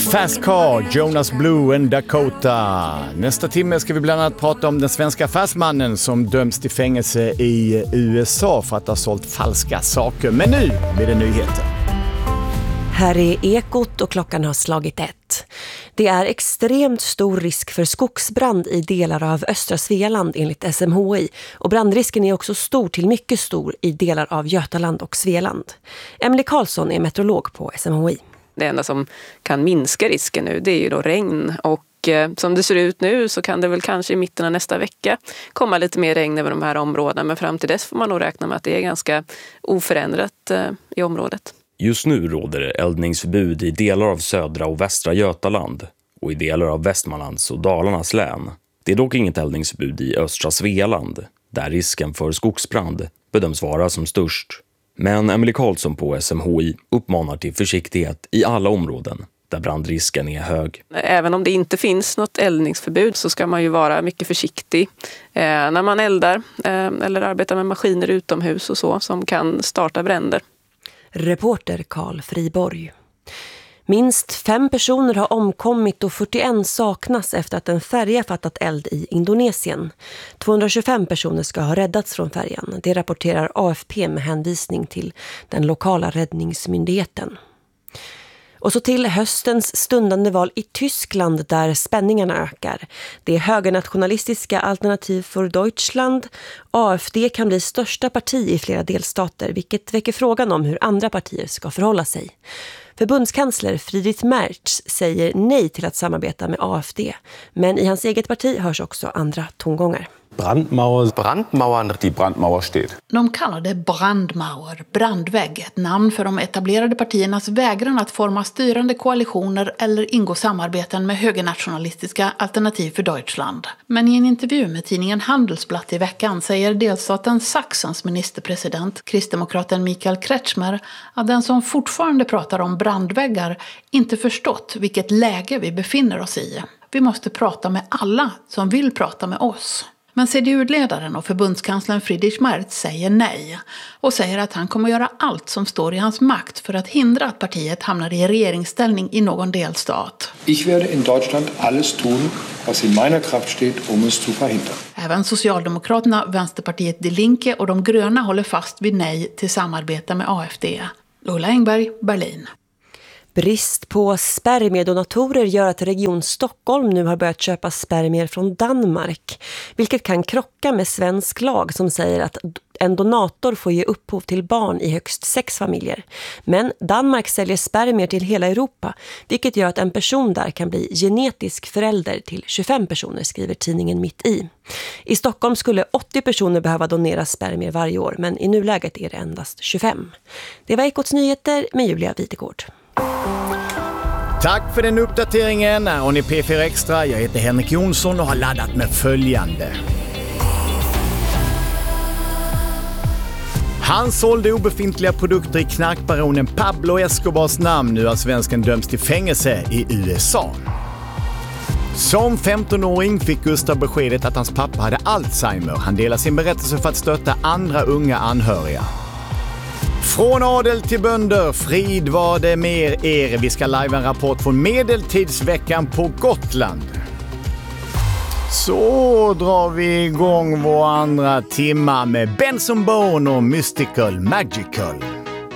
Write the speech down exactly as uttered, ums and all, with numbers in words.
Fast Car, Jonas Blue and Dakota. Nästa timme ska vi bland annat prata om den svenska fastmannen som döms till fängelse i U S A för att ha sålt falska saker. Men nu blir det nyheter. Här är Ekot och klockan har slagit ett. Det är extremt stor risk för skogsbrand i delar av östra Svealand enligt S M H I. Och brandrisken är också stor till mycket stor i delar av Götaland och Svealand. Emily Karlsson är meteorolog på S M H I. Det enda som kan minska risken nu, det är ju då regn. Och eh, som det ser ut nu så kan det väl kanske i mitten av nästa vecka komma lite mer regn över de här områdena. Men fram till dess får man nog räkna med att det är ganska oförändrat eh, i området. Just nu råder det eldningsförbud i delar av södra och västra Götaland och i delar av Västmanlands och Dalarnas län. Det är dock inget eldningsförbud i östra Svealand, där risken för skogsbrand bedöms vara som störst. Men Emily Karlsson på S M H I uppmanar till försiktighet i alla områden där brandrisken är hög. Även om det inte finns något eldningsförbud så ska man ju vara mycket försiktig eh, när man eldar eh, eller arbetar med maskiner utomhus och så som kan starta bränder. Reporter Karl Friborg. Minst fem personer har omkommit och fyrtioen saknas efter att en färja fattat eld i Indonesien. tvåhundratjugofem personer ska ha räddats från färjan. Det rapporterar A F P med hänvisning till den lokala räddningsmyndigheten. Och så till höstens stundande val i Tyskland där spänningarna ökar. Det högernationalistiska Alternativ för Deutschland, A F D, kan bli största parti i flera delstater, vilket väcker frågan om hur andra partier ska förhålla sig. Förbundskansler Friedrich Merz säger nej till att samarbeta med A F D, men i hans eget parti hörs också andra tongångar. Brandmauer. Brandmauern, die Brandmauer steht. De kallar det brandmauer, brandvägg, ett namn för de etablerade partiernas vägran att forma styrande koalitioner eller ingå samarbeten med högernationalistiska Alternativ för Deutschland. Men i en intervju med tidningen Handelsblatt i veckan säger delstaten Sachsens ministerpresident, kristdemokraten Michael Kretschmer, att den som fortfarande pratar om brandväggar inte förstått vilket läge vi befinner oss i. Vi måste prata med alla som vill prata med oss. Men C D U-ledaren och förbundskanslern Friedrich Merz säger nej och säger att han kommer göra allt som står i hans makt för att hindra att partiet hamnar i regeringsställning i någon delstat. Ich werde in Deutschland alles tun, was in meiner Kraft steht, um es zu verhindern. Även Socialdemokraterna, Vänsterpartiet Die Linke och de gröna håller fast vid nej till samarbete med A F D. Ulla Engberg, Berlin. Brist på spermiedonatorer gör att Region Stockholm nu har börjat köpa spermier från Danmark, vilket kan krocka med svensk lag som säger att en donator får ge upphov till barn i högst sex familjer. Men Danmark säljer spermier till hela Europa, vilket gör att en person där kan bli genetisk förälder till tjugofem personer, skriver tidningen Mitt i. I Stockholm skulle åttio personer behöva donera spermier varje år, men i nuläget är det endast tjugofem. Det var Ekots nyheter med Julia Witegård. Tack för den uppdateringen. Och ni P fyra Extra. Jag heter Henrik Jonsson och har laddat med följande. Han sålde obefintliga produkter i knarkbaronen Pablo Escobars namn. Nu har svensken dömts till fängelse i U S A. Som femtonåring fick Gustav beskedet att hans pappa hade Alzheimer. Han delar sin berättelse för att stötta andra unga anhöriga. Från adel till bönder, frid var det mer er. Vi ska live en rapport från medeltidsveckan på Gotland. Så drar vi igång vår andra timma med Benson Boone och Mystical Magical.